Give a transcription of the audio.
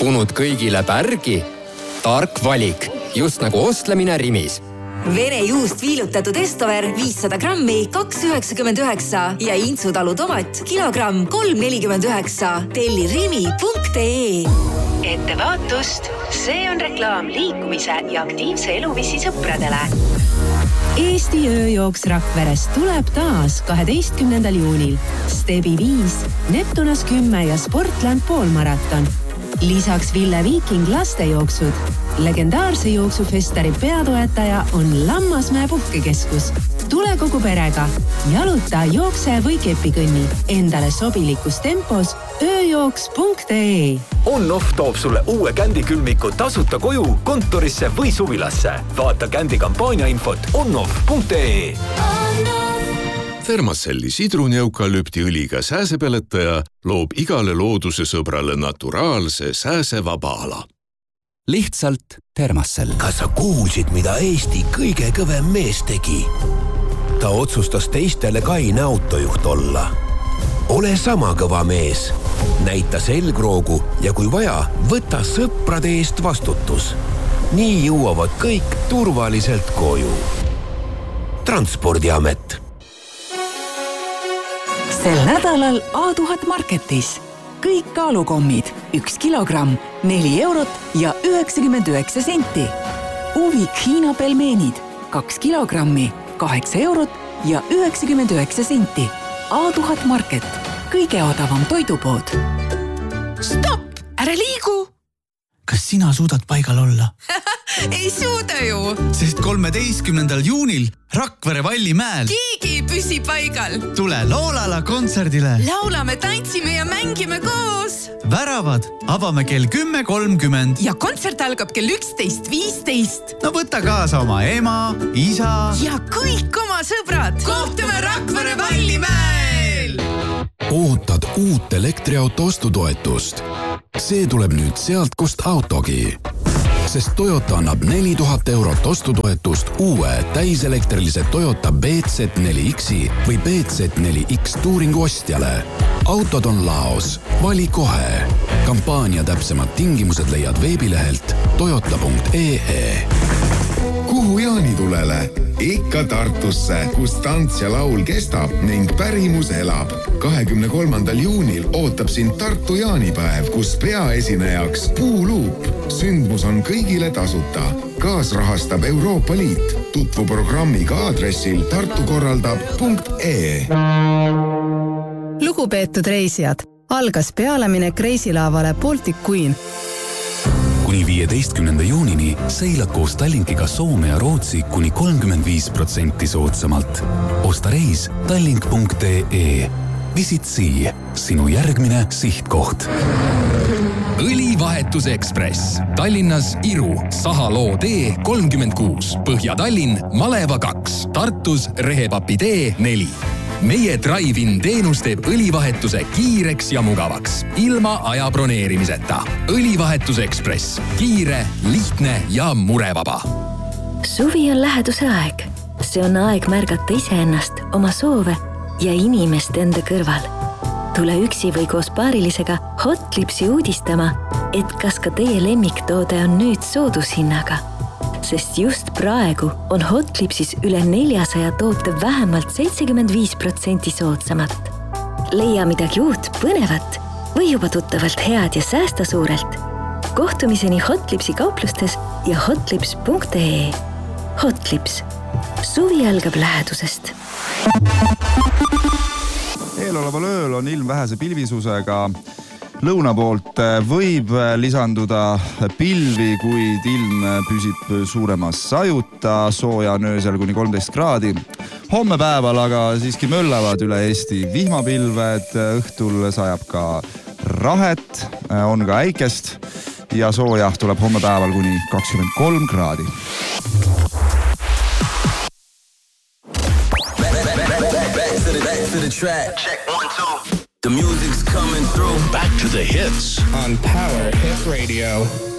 Punud kõigile pärgi? Tark valik, just nagu ostlemine Rimis. Vene juust viilutatud Estover 500 grammi 2,99 ja Intsutalu tomat kilogramm 3,49. Telli rimi.ee. Ettevaatust, see on reklaam liikumise ja aktiivse eluviisi sõpradele. Eesti ööjooks Rakveres tuleb taas 12. juunil. Stebi 5, Neptunas 10 ja Sportland poolmaraton. Lisaks Ville Viiking lastejooksud. Legendaarse jooksufestari peatoetaja on Lammasmäe puhkekeskus. Tule kogu perega. Jaluta, jookse või kepikõnni. Endale sobilikus tempos ööjooks.ee. On-Off toob sulle uue Kändi külmiku tasuta koju, kontorisse või suvilasse. Vaata Kändi kampaania infot onoff.ee. Thermacelli sidruni-eukalüptiõliga sääsepeletaja loob igale looduse sõbrale naturaalse sääsevaba ala. Lihtsalt Thermacell. Kas sa kuulsid, mida Eesti kõige kõvem mees tegi? Ta otsustas teistele kaine autojuht olla. Ole sama kõva mees. Näita selgroogu ja kui vaja, võta sõprade eest vastutus. Nii jõuavad kõik turvaliselt koju. Transpordiamet. Sel nädalal A1000 Marketis. Kõik kaalukommid 1 kilogramm 4 eurot ja 99 senti. Uvik Hiina pelmeenid 2 kilogrammi 8 eurot ja 99 senti. A1000 Market. Kõige odavam toidupood. Stopp! Ära liigu! Kas sina suudad paigal olla? Ei suuda ju! Sest 13. juunil Rakvere Vallimäel keegi ei püsi paigal. Tule Loolala kontserdile. Laulame, tantsime ja mängime koos. Väravad avame kell 10.30. Ja kontsert algab kell 11.15. No võta kaasa oma ema, isa. Ja kõik oma sõbrad. Kohtume Rakvere Vallimäel. Ootad uut elektriauto ostutoetust. See tuleb nüüd sealt, kust autogi. Sest Toyota annab 4000 eurot ostutoetust uue täiselektrilise Toyota BZ4Xi või BZ4X Touringu ostjale. Autod on laos. Vali kohe. Kampaania täpsemad tingimused leiad veebilehelt toyota.ee. Kuhu jaanitulele? Ikka Tartusse, kus tants ja laul kestab ning pärimus elab. 23. juunil ootab sind Tartu jaanipäev, kus peaesinejaks Puuluup. Sündmus on kõigile tasuta. Kaasrahastab Euroopa Liit. Tutvu programmiga aadressil tartukorraldab.ee. Lugupeetud reisijad, algas pealeminek reisilaavale Baltic Queen. Kuni 15. juunini seilad koos Tallinkiga Soome ja Rootsi kuni 35% soodsamalt. Osta reis tallink.ee. Visit Sea, sinu järgmine sihtkoht. Õlivahetus Ekspress. Tallinnas Iru, Sahaloo tee 36, Põhja-Tallinn, Maleva 2, Tartus Rehepapi tee 4. Meie Drive-in teenus teeb õlivahetuse kiireks ja mugavaks, ilma aja broneerimiseta. Õlivahetus Ekspress. Kiire, lihtne ja murevaba. Suvi on läheduse aeg. See on aeg märgata iseennast, oma soove ja inimest enda kõrval. Tule üksi või koos paarilisega Hotlipsi uudistama, et kas ka teie lemmiktoode on nüüd soodushinnaga. Sest just praegu on Hotlipsis üle 400 toote vähemalt 75% soodsamat. Leia midagi uut, põnevat või juba tuttavalt head ja säästa suurelt. Kohtumiseni Hotlipsi kauplustes ja hotlips.ee. Hotlips. Suvi algab lähedusest. Eeloleval ööl on ilm vähese pilvisusega. Lõuna poolt võib lisanduda pilvi, kuid ilm püsib suuremas sajuta, sooja on öösel kuni 13 kraadi. Homme päeval aga siiski möllavad üle Eesti vihmapilved, õhtul sajab ka rahet, on ka äikest ja sooja tuleb homme päeval kuni 23 kraadi. Back to the track. Check 1, 2. The music's coming through. Back to the hits on Power Hit Radio.